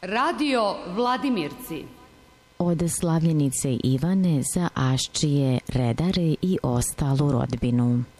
Radio Vladimirci. Od slavljenice Ivane za Aščije, Redare i ostalu rodbinu.